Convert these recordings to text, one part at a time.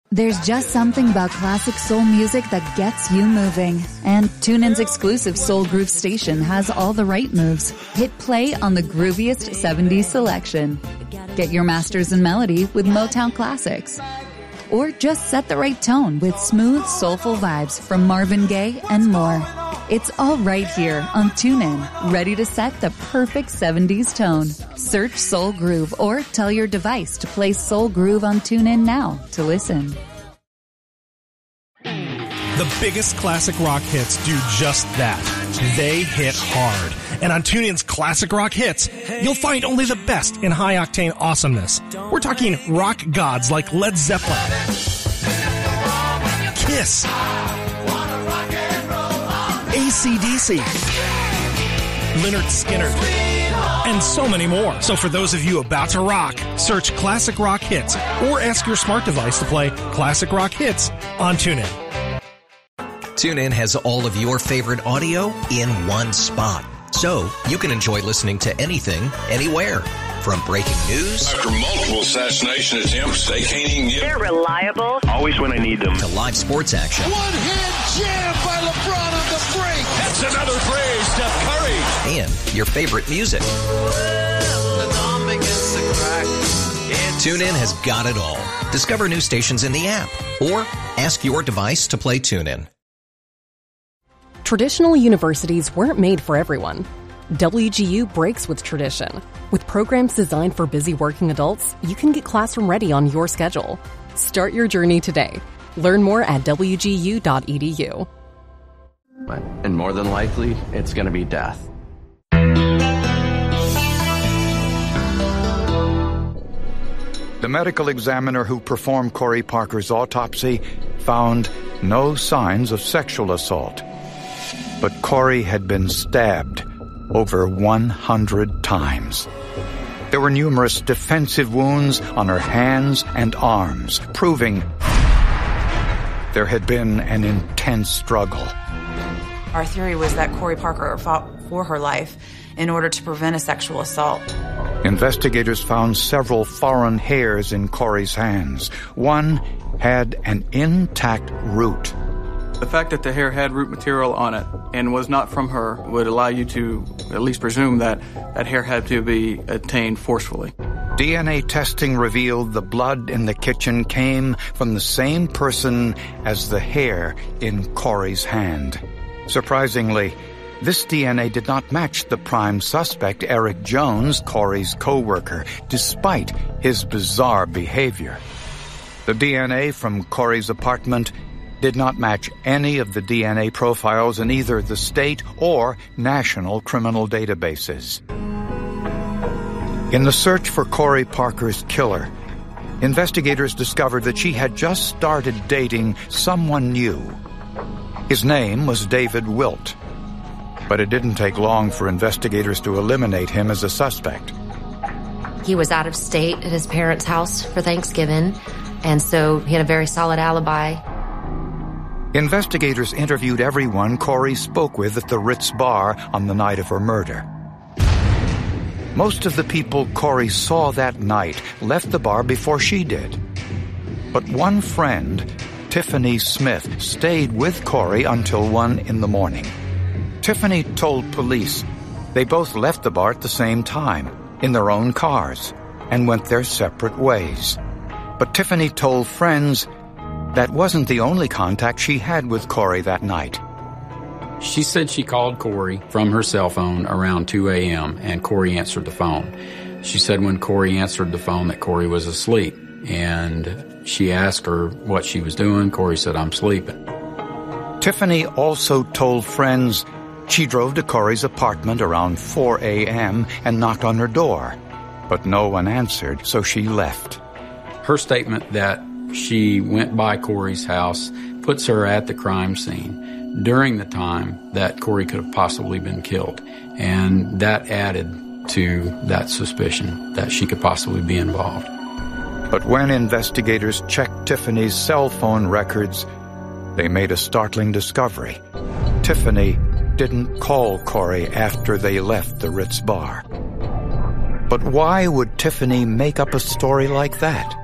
There's just something about classic soul music that gets you moving. And TuneIn's exclusive Soul Groove station has all the right moves. Hit play on the grooviest 70s selection. Get your masters in melody with Motown classics. Or just set the right tone with smooth, soulful vibes from Marvin Gaye and more. It's all right here on TuneIn, ready to set the perfect 70s tone. Search Soul Groove or tell your device to play Soul Groove on TuneIn now to listen. The biggest classic rock hits do just that. They hit hard. And on TuneIn's Classic Rock Hits, you'll find only the best in high-octane awesomeness. We're talking rock gods like Led Zeppelin, Kiss, AC/DC, Lynyrd Skynyrd, and so many more. So for those of you about to rock, search Classic Rock Hits or ask your smart device to play Classic Rock Hits on TuneIn. TuneIn has all of your favorite audio in one spot. So you can enjoy listening to anything, anywhere. From breaking news. After multiple assassination attempts, they can't even get... They're reliable. Always when I need them. To live sports action. One-hand jam by LeBron on the break. That's another play, Steph Curry. And your favorite music. TuneIn has got it all. Discover new stations in the app. Or ask your device to play TuneIn. Traditional universities weren't made for everyone. WGU breaks with tradition. With programs designed for busy working adults, you can get classroom ready on your schedule. Start your journey today. Learn more at wgu.edu. And more than likely, it's going to be death. The medical examiner who performed Corey Parker's autopsy found no signs of sexual assault. But Corey had been stabbed over 100 times. There were numerous defensive wounds on her hands and arms, proving there had been an intense struggle. Our theory was that Corey Parker fought for her life in order to prevent a sexual assault. Investigators found several foreign hairs in Corey's hands. One had an intact root. The fact that the hair had root material on it and was not from her would allow you to at least presume that that hair had to be obtained forcefully. DNA testing revealed the blood in the kitchen came from the same person as the hair in Corey's hand. Surprisingly, this DNA did not match the prime suspect, Eric Jones, Corey's co-worker, despite his bizarre behavior. The DNA from Corey's apartment did not match any of the DNA profiles in either the state or national criminal databases. In the search for Corey Parker's killer, investigators discovered that she had just started dating someone new. His name was David Wilt, but it didn't take long for investigators to eliminate him as a suspect. He was out of state at his parents' house for Thanksgiving, and so he had a very solid alibi. Investigators interviewed everyone Corey spoke with at the Ritz bar on the night of her murder. Most of the people Corey saw that night left the bar before she did. But one friend, Tiffany Smith, stayed with Corey until 1 a.m. Tiffany told police they both left the bar at the same time, in their own cars, and went their separate ways. But Tiffany told friends that wasn't the only contact she had with Corey that night. She said she called Corey from her cell phone around 2 a.m. and Corey answered the phone. She said when Corey answered the phone that Corey was asleep, and she asked her what she was doing. Corey said, "I'm sleeping." Tiffany also told friends she drove to Corey's apartment around 4 a.m. and knocked on her door, but no one answered, so she left. Her statement that she went by Corey's house puts her at the crime scene during the time that Corey could have possibly been killed. And that added to that suspicion that she could possibly be involved. But when investigators checked Tiffany's cell phone records, they made a startling discovery. Tiffany didn't call Corey after they left the Ritz bar. But why would Tiffany make up a story like that?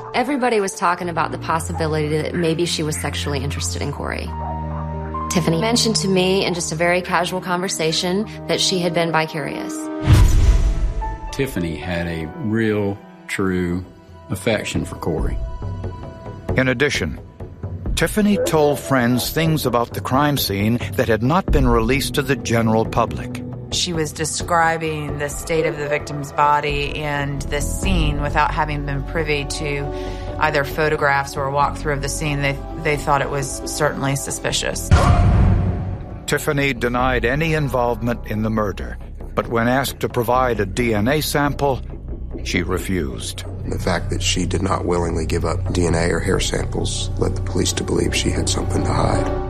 Everybody was talking about the possibility that maybe she was sexually interested in Corey. Tiffany mentioned to me in just a very casual conversation that she had been vicarious. Tiffany had a real, true affection for Corey. In addition, Tiffany told friends things about the crime scene that had not been released to the general public. She was describing the state of the victim's body and the scene without having been privy to either photographs or a walkthrough of the scene. They thought it was certainly suspicious. Tiffany denied any involvement in the murder, but when asked to provide a DNA sample, she refused. The fact that she did not willingly give up DNA or hair samples led the police to believe she had something to hide.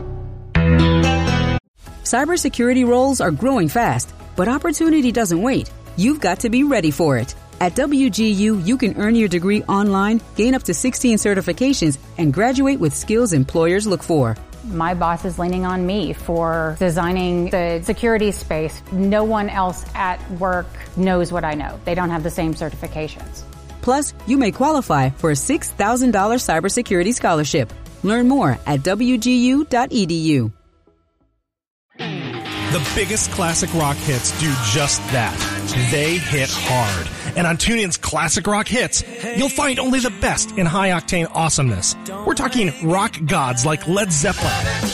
Cybersecurity roles are growing fast, but opportunity doesn't wait. You've got to be ready for it. At WGU, you can earn your degree online, gain up to 16 certifications, and graduate with skills employers look for. My boss is leaning on me for designing the security space. No one else at work knows what I know. They don't have the same certifications. Plus, you may qualify for a $6,000 cybersecurity scholarship. Learn more at wgu.edu. The biggest classic rock hits do just that. They hit hard. And on TuneIn's Classic Rock Hits, you'll find only the best in high-octane awesomeness. We're talking rock gods like Led Zeppelin,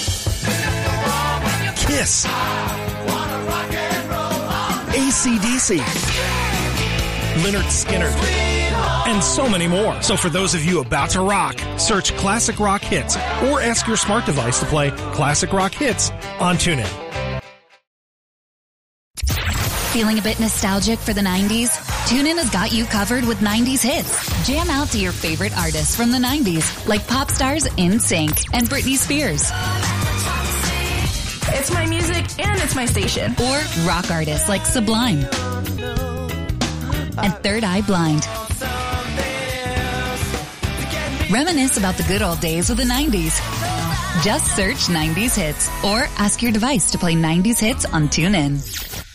Kiss, AC/DC, Lynyrd Skynyrd, and so many more. So for those of you about to rock, search Classic Rock Hits or ask your smart device to play Classic Rock Hits on TuneIn. Feeling a bit nostalgic for the 90s? TuneIn has got you covered with 90s hits. Jam out to your favorite artists from the 90s, like pop stars NSYNC and Britney Spears. It's my music and it's my station. Or rock artists like Sublime and Third Eye Blind. Reminisce about the good old days with the 90s. Just search 90s hits or ask your device to play 90s hits on TuneIn.